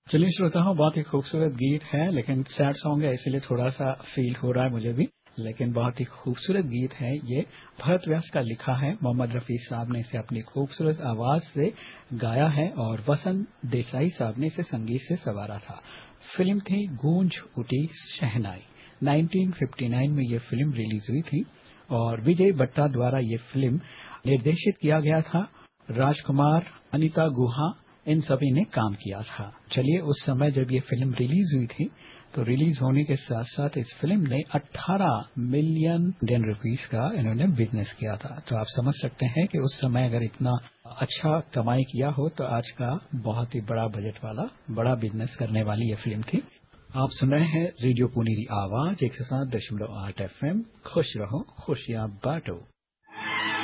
चलिए श्रोताओं, बहुत ही खूबसूरत गीत है, लेकिन सैड सॉन्ग है इसीलिए थोड़ा-सा फ़ील हो रहा है मुझे भी। लेकिन बहुत ही खूबसूरत गीत है ये, भरत व्यास का लिखा है, मोहम्मद रफ़ी साहब ने इसे अपनी खूबसूरत आवाज़ से गाया है और वसंत देसाई साहब ने इसे संगीत से संवारा था। फ़िल्म थी गूंज उठी शहनाई। 1959 में ये फ़िल्म रिलीज़ हुई थी और विजय बट्टा द्वारा ये फ़िल्म निर्देशित किया गया था। राजकुमार, अनीता गुहा इन सभी ने काम किया था। चलिए उस समय जब ये फ़िल्म रिलीज़ हुई थी, तो रिलीज होने के साथ-साथ इस फ़िल्म ने 18 मिलियन इंडियन रुपीस का इन्होंने बिज़नेस किया था। तो आप समझ सकते हैं कि उस समय अगर इतना अच्छा कमाई किया हो, तो आज का बहुत ही बड़ा बजट वाला, बड़ा बिज़नेस करने वाली ये फ़िल्म थी। आप सुन रहे हैं रेडियो पुनेरी आवाज़ 107.8 FM। खुश रहो, खुशियाँ बाँटो।